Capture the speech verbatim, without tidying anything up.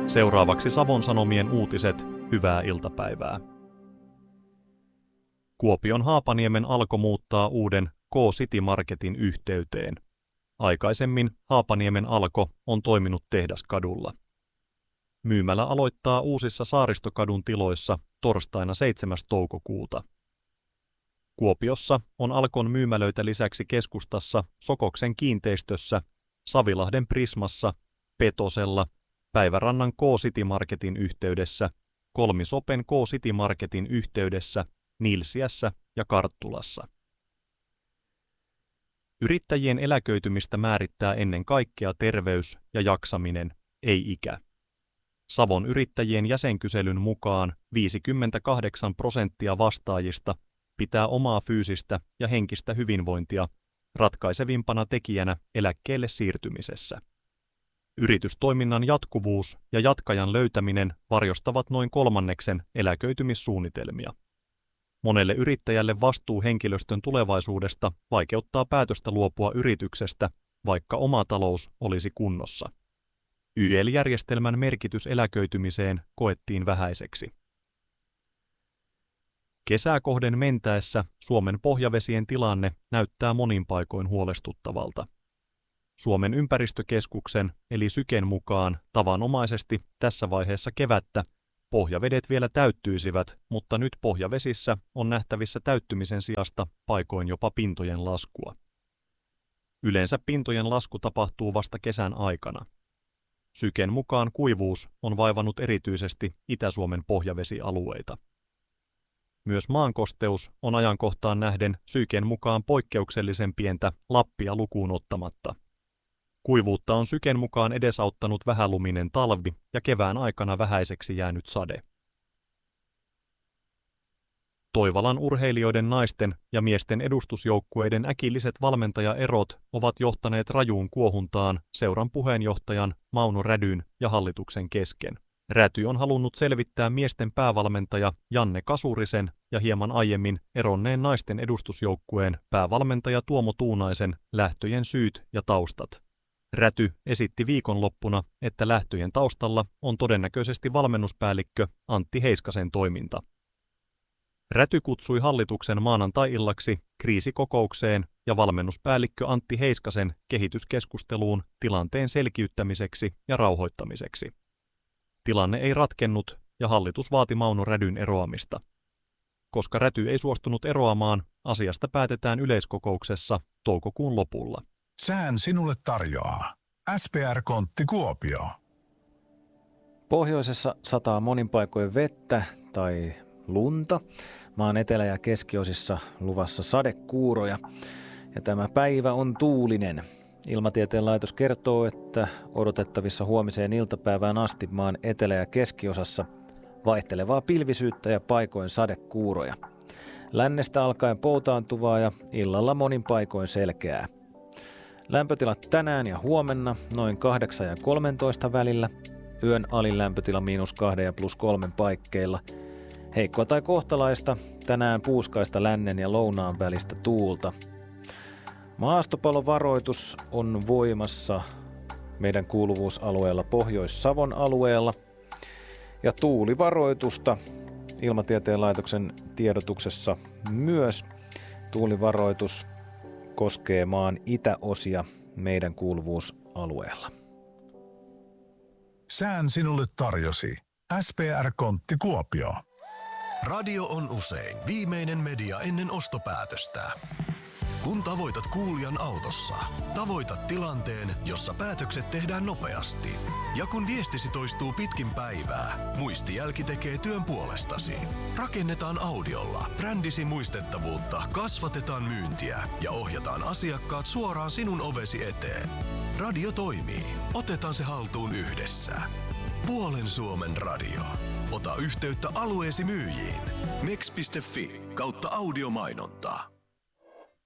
Seuraavaksi Savon Sanomien uutiset, hyvää iltapäivää. Kuopion Haapaniemen Alko muuttaa uuden K-City Marketin yhteyteen. Aikaisemmin Haapaniemen Alko on toiminut Tehdaskadulla. Myymälä aloittaa uusissa Saaristokadun tiloissa torstaina seitsemäs toukokuuta. Kuopiossa on Alkon myymälöitä lisäksi keskustassa Sokoksen kiinteistössä, Savilahden Prismassa, Petosella, Päivärannan K-City Marketin yhteydessä, Kolmisopen K-City Marketin yhteydessä, Nilsiässä ja Karttulassa. Yrittäjien eläköitymistä määrittää ennen kaikkea terveys ja jaksaminen, ei ikä. Savon yrittäjien jäsenkyselyn mukaan viisikymmentäkahdeksan prosenttia vastaajista pitää omaa fyysistä ja henkistä hyvinvointia ratkaisevimpana tekijänä eläkkeelle siirtymisessä. Yritystoiminnan jatkuvuus ja jatkajan löytäminen varjostavat noin kolmanneksen eläköitymissuunnitelmia. Monelle yrittäjälle vastuu henkilöstön tulevaisuudesta vaikeuttaa päätöstä luopua yrityksestä, vaikka oma talous olisi kunnossa. Y E L-järjestelmän merkitys eläköitymiseen koettiin vähäiseksi. Kesää kohden mentäessä Suomen pohjavesien tilanne näyttää monin paikoin huolestuttavalta. Suomen ympäristökeskuksen eli Syken mukaan tavanomaisesti tässä vaiheessa kevättä pohjavedet vielä täyttyisivät, mutta nyt pohjavesissä on nähtävissä täyttymisen sijasta paikoin jopa pintojen laskua. Yleensä pintojen lasku tapahtuu vasta kesän aikana. Syken mukaan kuivuus on vaivannut erityisesti Itä-Suomen pohjavesialueita. Myös maankosteus on ajankohtaan nähden Syken mukaan poikkeuksellisen pientä Lappia lukuun ottamatta. Kuivuutta on Syken mukaan edesauttanut vähäluminen talvi ja kevään aikana vähäiseksi jäänyt sade. Toivalan urheilijoiden naisten ja miesten edustusjoukkueiden äkilliset valmentajaerot ovat johtaneet rajuun kuohuntaan seuran puheenjohtajan Mauno Rädyn ja hallituksen kesken. Räty on halunnut selvittää miesten päävalmentaja Janne Kasurisen ja hieman aiemmin eronneen naisten edustusjoukkueen päävalmentaja Tuomo Tuunaisen lähtöjen syyt ja taustat. Räty esitti viikonloppuna, että lähtöjen taustalla on todennäköisesti valmennuspäällikkö Antti Heiskasen toiminta. Räty kutsui hallituksen maanantai-illaksi kriisikokoukseen ja valmennuspäällikkö Antti Heiskasen kehityskeskusteluun tilanteen selkiyttämiseksi ja rauhoittamiseksi. Tilanne ei ratkennut ja hallitus vaati Mauno Rädyn eroamista. Koska Räty ei suostunut eroamaan, asiasta päätetään yleiskokouksessa toukokuun lopulla. Sään sinulle tarjoaa S P R-kontti Kuopio. Pohjoisessa sataa monin paikoin vettä tai lunta. Maan etelä- ja keskiosissa luvassa sadekuuroja. Ja tämä päivä on tuulinen. Ilmatieteen laitos kertoo, että odotettavissa huomiseen iltapäivään asti maan etelä- ja keskiosassa vaihtelevaa pilvisyyttä ja paikoin sadekuuroja. Lännestä alkaen poutaantuvaa ja illalla monin paikoin selkeää. Lämpötilat tänään ja huomenna noin kahdeksan ja kolmetoista välillä. Yön alin lämpötila miinus kahden ja plus kolmen paikkeilla. Heikkoa tai kohtalaista, tänään puuskaista lännen ja lounaan välistä tuulta. Maastopallovaroitus on voimassa meidän kuuluvuusalueella Pohjois-Savon alueella. Ja tuulivaroitusta Ilmatieteen laitoksen tiedotuksessa myös. Tuulivaroitus koskee maan itäosia meidän kuuluvuusalueella. Sään sinulle tarjosi S P R-kontti Kuopio. Radio on usein viimeinen media ennen ostopäätöstä. Kun tavoitat kuulijan autossa, tavoitat tilanteen, jossa päätökset tehdään nopeasti. Ja kun viestisi toistuu pitkin päivää, muistijälki tekee työn puolestasi. Rakennetaan audiolla brändisi muistettavuutta, kasvatetaan myyntiä ja ohjataan asiakkaat suoraan sinun ovesi eteen. Radio toimii. Otetaan se haltuun yhdessä. Puolen Suomen radio. Ota yhteyttä alueesi myyjiin. Mex piste fi kautta audiomainontaa.